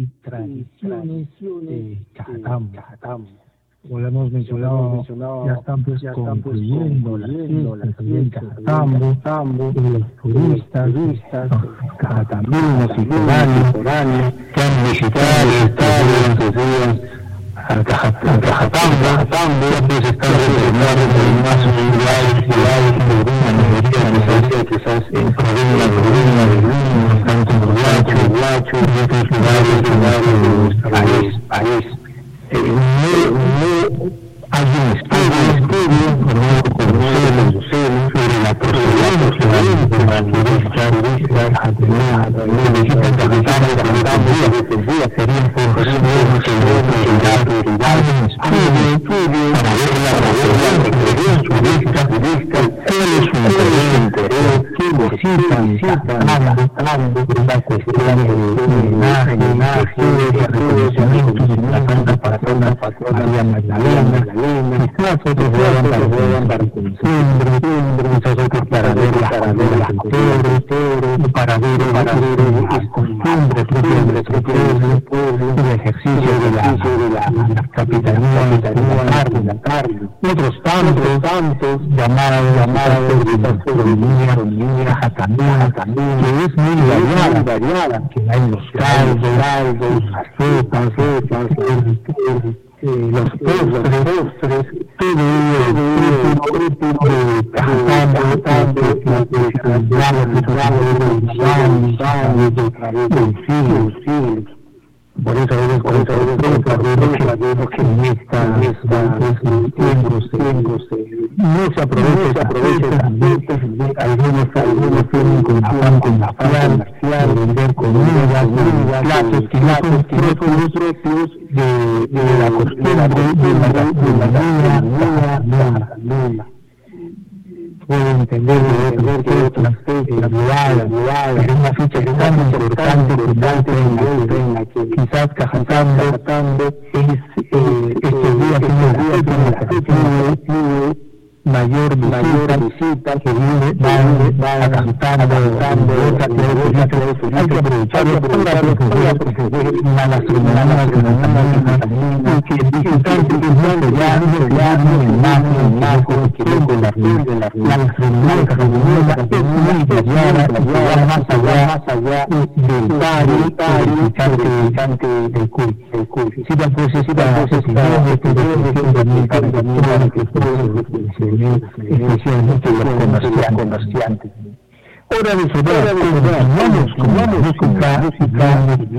tradiciones de Cajatambo. Como lo hemos mencionado, ya están concluyendo las fiestas en Cajatambo, los turistas, cajatambinos y foráneos que han visitado estos días a Cajatambo, pues están retornando en más ciudades de una mayoría quizás en Coruña, están como Huacho y otros lugares de nuestro país. Hay un estudio sobre la procedimiento de la turistas serían por para ver la turistas cuál es su interés, qué visitan, la cuestión de homenaje, reconocimiento de la Santa Patrona María Magdalena, quizás otros vayan para costumbre, quizás otros para ver las costumbres, para ver las costumbres propias del pueblo, el ejercicio de la capitanía de la carne, otros tantos llamados de Cajatambo, que es muy variada, que hay los caldos, las sopas, los postres, todo ello de Cajatambo, del siglo. Por eso que en estos tiempos no se aprovecha algunos tienen con afán comercial, vender comidas, platos que no son propios de la costumbre de la puede entender que otras fechas, es una fecha tan importante en la que quizás Cajatambo es estos días mayor visita que va a Cajatambo, hay que aprovecharlo porque la gastronomía y que el visitante que no ya con la gastronomía es muy variada, más allá del picante del culto. Necesitan especialmente los comerciantes. Hora de continuamos con la música